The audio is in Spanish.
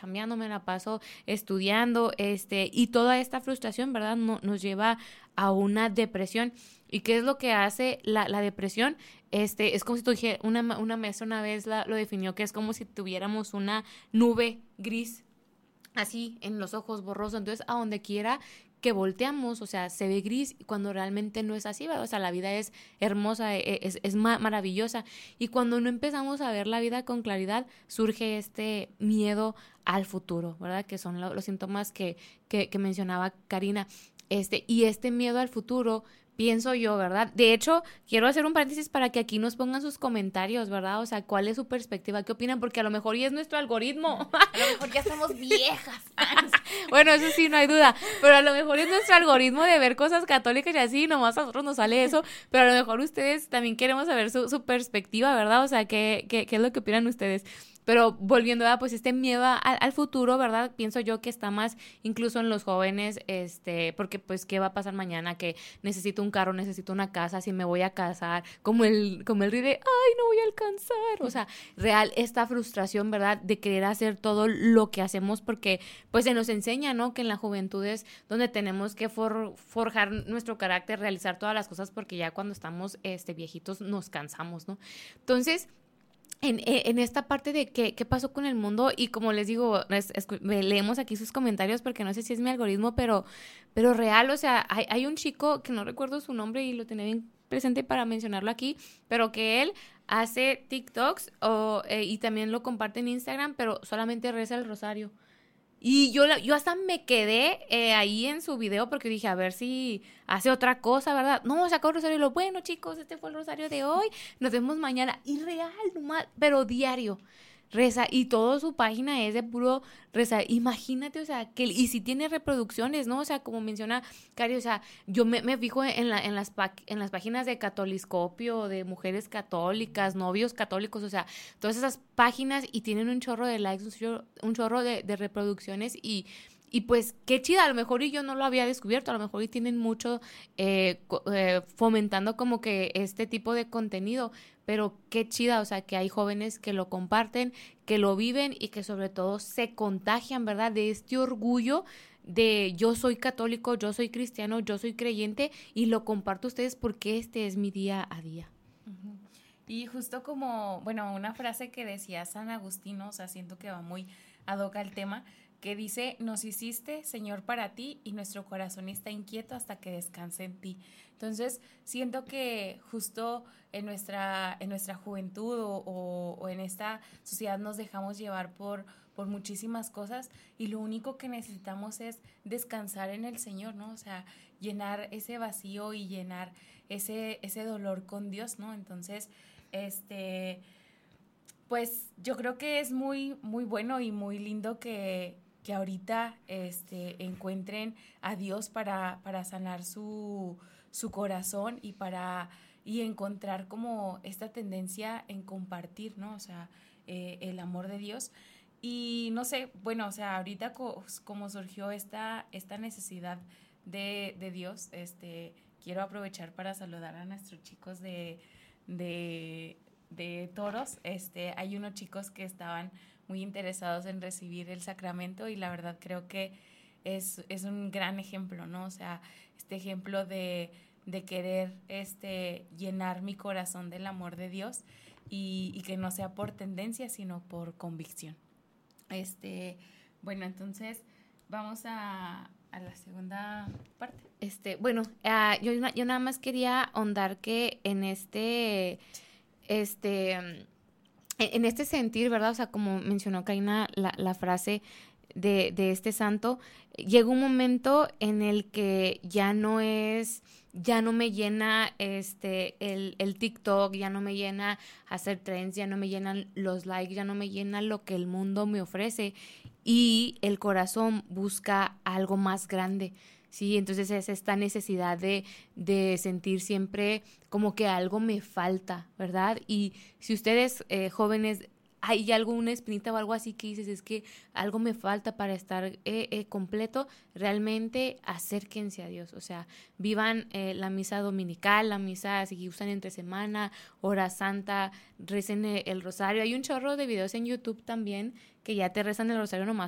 chambeando, me la paso estudiando, y toda esta frustración, ¿verdad? Nos lleva a una depresión. ¿Y qué es lo que hace la depresión? Es como si tú dijeras, una maestra una vez lo definió, que es como si tuviéramos una nube gris así en los ojos, borroso. Entonces, a donde quiera que volteamos, o sea, se ve gris cuando realmente no es así, ¿verdad? O sea, la vida es hermosa, es maravillosa. Y cuando no empezamos a ver la vida con claridad, surge este miedo al futuro, ¿verdad? Que son los síntomas que mencionaba Karina. Y este miedo al futuro, pienso yo, ¿verdad? De hecho, quiero hacer un paréntesis para que aquí nos pongan sus comentarios, ¿verdad? O sea, ¿cuál es su perspectiva? ¿Qué opinan? Porque a lo mejor y es nuestro algoritmo. A lo mejor ya estamos viejas. Bueno, eso sí, no hay duda. Pero a lo mejor es nuestro algoritmo de ver cosas católicas y así, nomás a nosotros nos sale eso. Pero a lo mejor ustedes también queremos saber su perspectiva, ¿verdad? O sea, ¿qué es lo que opinan ustedes? Pero volviendo a pues este miedo al futuro, ¿verdad? Pienso yo que está más incluso en los jóvenes, porque pues qué va a pasar mañana, que necesito un carro, necesito una casa, si me voy a casar, como el río de, ay, no voy a alcanzar. O sea, real esta frustración, ¿verdad? De querer hacer todo lo que hacemos, porque pues se nos enseña, ¿no? Que en la juventud es donde tenemos que forjar nuestro carácter, realizar todas las cosas, porque ya cuando estamos viejitos nos cansamos, ¿no? Entonces, en esta parte de qué pasó con el mundo, y como les digo, leemos aquí sus comentarios porque no sé si es mi algoritmo, pero real, o sea, hay un chico que no recuerdo su nombre y lo tenía bien presente para mencionarlo aquí, pero que él hace TikToks y también lo comparte en Instagram, pero solamente reza el rosario. Y yo hasta me quedé ahí en su video porque dije, a ver si hace otra cosa, ¿verdad? No, sacó el rosario y lo, bueno, chicos, este fue el rosario de hoy, nos vemos mañana. Y real, nomás, pero diario. Reza, y toda su página es de puro reza. Imagínate, o sea, y si tiene reproducciones, ¿no? O sea, como menciona Cari, o sea, yo me fijo en las páginas de Catoliscopio, de mujeres católicas, novios católicos, o sea, todas esas páginas, y tienen un chorro de likes, un chorro de reproducciones, y pues qué chida, a lo mejor y yo no lo había descubierto, a lo mejor y tienen mucho fomentando como que este tipo de contenido, pero qué chida, o sea, que hay jóvenes que lo comparten, que lo viven y que sobre todo se contagian, ¿verdad? De este orgullo de yo soy católico, yo soy cristiano, yo soy creyente y lo comparto a ustedes porque este es mi día a día. Uh-huh. Y justo como, bueno, una frase que decía San Agustín, o sea, siento que va muy ad hoc al tema, que dice, nos hiciste, Señor, para ti, y nuestro corazón está inquieto hasta que descanse en ti. Entonces, siento que justo en nuestra juventud o en esta sociedad nos dejamos llevar por muchísimas cosas, y lo único que necesitamos es descansar en el Señor, ¿no? O sea, llenar ese vacío y llenar ese dolor con Dios, ¿no? Entonces, pues yo creo que es muy, muy bueno y muy lindo que ahorita encuentren a Dios para sanar su corazón y encontrar como esta tendencia en compartir, ¿no? O sea, el amor de Dios. Y no sé, bueno, o sea, ahorita como surgió esta necesidad de Dios, quiero aprovechar para saludar a nuestros chicos de Toros. Hay unos chicos que estaban muy interesados en recibir el sacramento, y la verdad creo que es un gran ejemplo, ¿no? O sea, este ejemplo de querer llenar mi corazón del amor de Dios, y que no sea por tendencia, sino por convicción. Bueno, entonces vamos a la segunda parte. Bueno, yo nada más quería ahondar que en en este sentir, ¿verdad? O sea, como mencionó Karina la frase de este santo, llega un momento en el que ya no me llena el TikTok, ya no me llena hacer trends, ya no me llenan los likes, ya no me llena lo que el mundo me ofrece, y el corazón busca algo más grande. Sí, entonces es esta necesidad de sentir siempre como que algo me falta, ¿verdad? Y si ustedes jóvenes, hay alguna espinita o algo así que dices, es que algo me falta para estar completo, realmente acérquense a Dios. O sea, vivan la misa dominical, la misa si usan entre semana, hora santa, recen el rosario. Hay un chorro de videos en YouTube también que ya te rezan el rosario nomás